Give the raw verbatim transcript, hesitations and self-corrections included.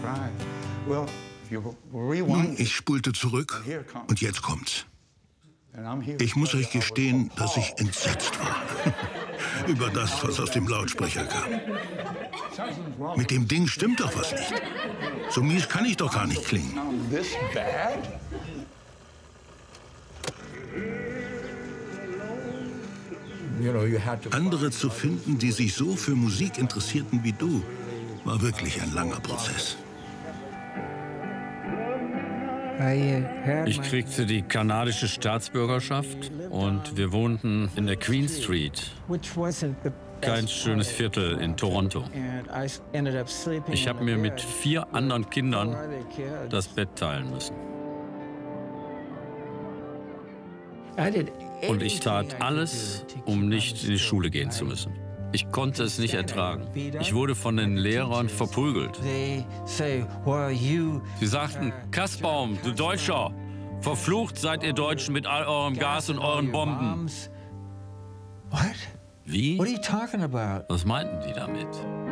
Nun, ich spulte zurück und jetzt kommt's. Ich muss euch gestehen, dass ich entsetzt war über das, was aus dem Lautsprecher kam. Mit dem Ding stimmt doch was nicht. So mies kann ich doch gar nicht klingen. Andere zu finden, die sich so für Musik interessierten wie du, war wirklich ein langer Prozess. Ich kriegte die kanadische Staatsbürgerschaft und wir wohnten in der Queen Street. Kein schönes Viertel in Toronto. Ich habe mir mit vier anderen Kindern das Bett teilen müssen. Und ich tat alles, um nicht in die Schule gehen zu müssen. Ich konnte es nicht ertragen. Ich wurde von den Lehrern verprügelt. Sie sagten, Kaspbaum, du Deutscher, verflucht seid ihr Deutschen mit all eurem Gas und euren Bomben. Wie? Was meinten die damit?